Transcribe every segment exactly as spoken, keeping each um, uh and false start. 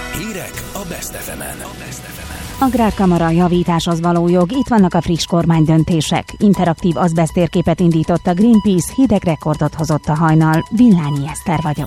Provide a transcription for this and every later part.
Hírek a Best ef emen. Agrárkamara javításhoz való jog, itt vannak a friss kormánydöntések. Interaktív azbeszt térképet indított a Greenpeace, hideg rekordot hozott a hajnal. Villányi Eszter vagyok.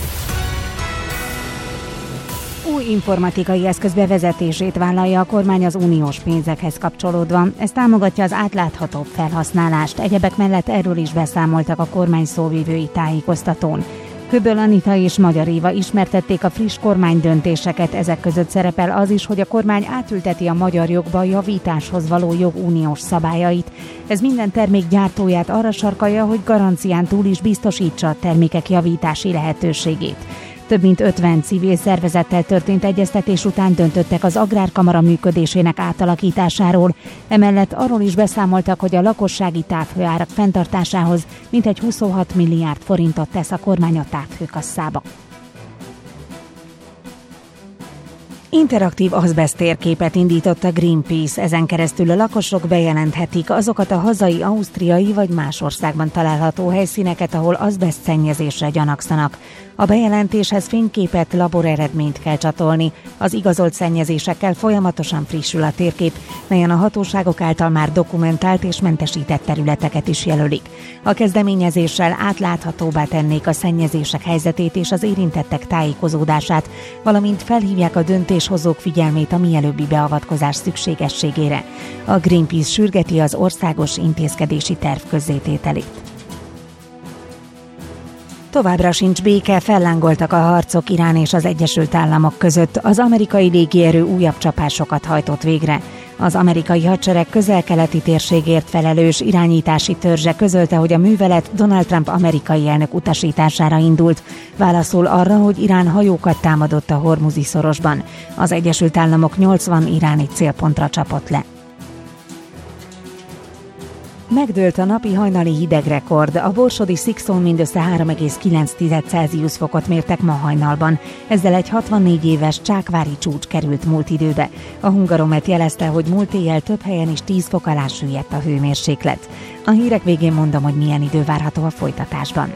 Új informatikai eszköz bevezetését vállalja a kormány az uniós pénzekhez kapcsolódva. Ez támogatja az átláthatóbb felhasználást. Egyebek mellett erről is beszámoltak a kormány szóvivői tájékoztatón. Köböl Anita és Magyar Éva ismertették a friss kormánydöntéseket, ezek között szerepel az is, hogy a kormány átülteti a magyar jogba a javításhoz való jog uniós szabályait. Ez minden termék gyártóját arra sarkalja, hogy garancián túl is biztosítsa a termékek javítási lehetőségét. Több mint ötven civil szervezettel történt egyeztetés után döntöttek az Agrárkamara működésének átalakításáról. Emellett arról is beszámoltak, hogy a lakossági távhőárak fenntartásához mintegy huszonhat milliárd forintot tesz a kormány a távhőkasszába. Interaktív azbeszt térképet indított a Greenpeace, ezen keresztül a lakosok bejelenthetik azokat a hazai, ausztriai vagy más országban található helyszíneket, ahol azbeszt szennyezésre gyanakszanak. A bejelentéshez fényképet, laboreredményt kell csatolni. Az igazolt szennyezésekkel folyamatosan frissül a térkép, melyen a hatóságok által már dokumentált és mentesített területeket is jelölik. A kezdeményezéssel átláthatóbbá tennék a szennyezések helyzetét és az érintettek tájékozódását, valamint felhívják a döntéshozók figyelmét a mielőbbi beavatkozás szükségességére. A Greenpeace sürgeti az országos intézkedési terv közzétételét. Továbbra sincs béke, fellángoltak a harcok Irán és az Egyesült Államok között. Az amerikai légierő újabb csapásokat hajtott végre. Az amerikai hadsereg közel-keleti térségért felelős irányítási törzse közölte, hogy a művelet Donald Trump amerikai elnök utasítására indult. Válaszul arra, hogy Irán hajókat támadott a Hormuzi szorosban. Az Egyesült Államok nyolcvan iráni célpontra csapott le. Megdőlt a napi hajnali hidegrekord. A borsodi Szikszón mindössze három egész kilenc Celsius fokot mértek ma hajnalban. Ezzel egy hatvannégy éves csákvári csúcs került múlt időbe. A Hungaromet jelezte, hogy múlt éjjel több helyen is tíz fok alá süllyedt a hőmérséklet. A hírek végén mondom, hogy milyen idő várható a folytatásban.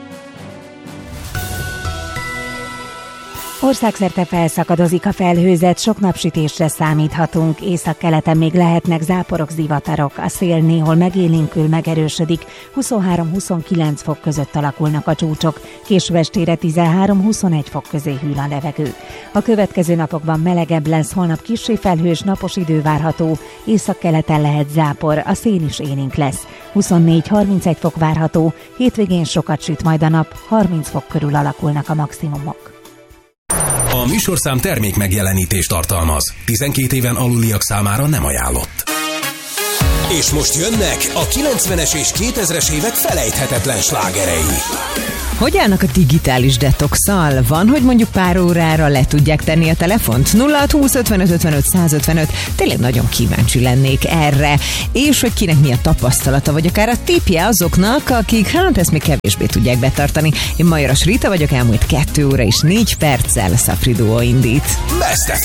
Országszerte felszakadozik a felhőzet, sok napsütésre számíthatunk, északkeleten még lehetnek záporok, zivatarok, a szél néhol megélénkül, megerősödik, huszonhárom-huszonkilenc fok között alakulnak a csúcsok, késő estére tizenhárom-huszonegy fok közé hűl a levegő. A következő napokban melegebb lesz, holnap kissé felhős, napos idő várható, északkeleten lehet zápor, a szél is élénk lesz, huszonnégy-harmincegy fok várható, hétvégén sokat süt majd a nap, harminc fok körül alakulnak a maximumok. A műsorszám termék megjelenítést tartalmaz. tizenkét éven aluliak számára nem ajánlott. És most jönnek a kilencvenes és kétezres évek felejthetetlen slágerei. Hogy állnak a digitális detoxal? Van, hogy mondjuk pár órára le tudják tenni a telefont? nulla hat húsz ötvenöt ötvenöt százötvenöt. Tényleg nagyon kíváncsi lennék erre. És hogy kinek mi a tapasztalata, vagy akár a tippje azoknak, akik hát ezt még kevésbé tudják betartani. Én Majoras Rita vagyok, elmúlt kettő óra és négy perccel Szafri Duo indít. Best